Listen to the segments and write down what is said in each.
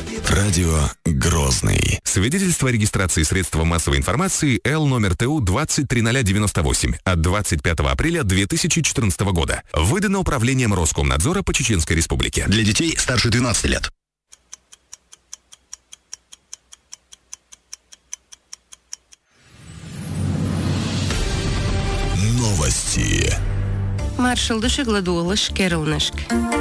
Радио Грозный. Свидетельство о регистрации средства массовой информации Л номер ТУ 203098 от 25 апреля 2014 года. Выдано Управлением Роскомнадзора по Чеченской Республике. Для детей старше 12 лет. Новости. Маршал Душегладуолыш Керунашк.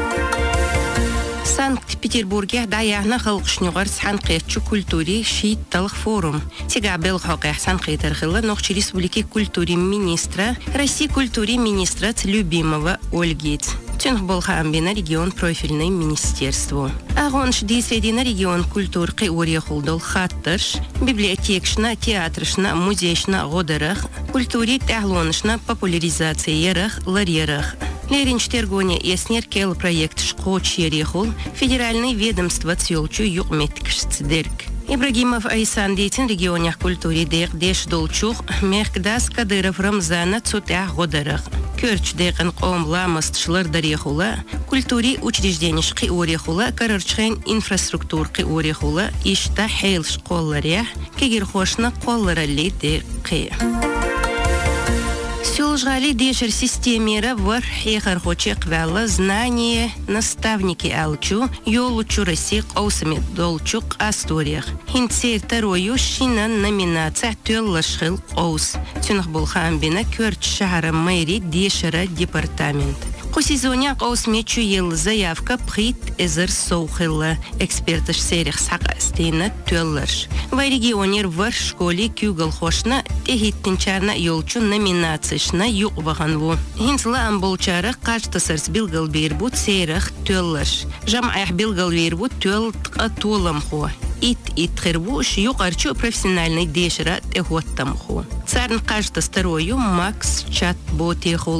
Санкт-Петербурге даяхна халқышнығар санқиятчу культури шиитталық форум. Тега белхоқия санқиятархила Нохчи Республики культури министра, России культури министра Любимова Ольгиц. Тюнх Болхамбина регион профильный министерству. Агонш дисредина регион культур қиурияхулдол хаттырш, библиотекшна, театршна, музейшна ғодарах, культури тәғлонышна популяризация ярах, ларьярах. Леринчтергоне еснер кел проект шкоч ерехул, федеральный ведомство цьолчу юqmetkшцдерк. Ибрагимов Айсан дейтин регионях культури дейq деш долчух, мехкдас Кадыров Рамзана цутях ғодарах. Көрч дейqin қомламыстшылар дарехула, культури учреждениш қиорехула, карарчхен инфраструктур қиорехула, ишта хейл школларях, кегерхошна қолларали дейqи. Сюлжгали дешер системера вар хехархочек вялла знание наставники алчу, йолучу России қаусами долчук асториях. Хинцер тарою шина номинация тюллашхил қаус. Тюнх Болхамбина көрч шахара мэри дешера департамент. По сезоне қаусмечу ел заявка прит эзер соухилла. Экспертыш серих сақастейна тюлларш. В регионер вар школе кюгал хошна техиттинчарна йолчу номинацияшна юqвағанву. Хинсла амболчары қаштасырс билгал бербут серих тюлларш. Жамайх билгал бербут тюл тқа толамху. Ит хервуш юqарчу профессиональный дешера техоттамху. Царн қаштастарою Макс Чат ботехул.